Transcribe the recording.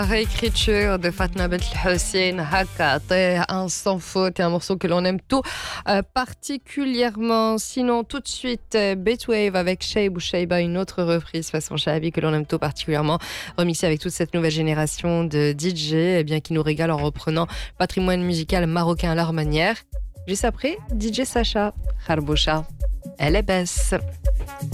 Réécriture de Fatna Bent Hussein, Haka, un sans faute et un morceau que l'on aime tout particulièrement. Sinon, tout de suite, Beatwave avec Shaib ou Shaiba, une autre reprise façon Shahabi que l'on aime tout particulièrement, remixée avec toute cette nouvelle génération de DJ qui nous régale en reprenant patrimoine musical marocain à leur manière. Juste après, DJ Sacha, Kharboucha, elle est baisse.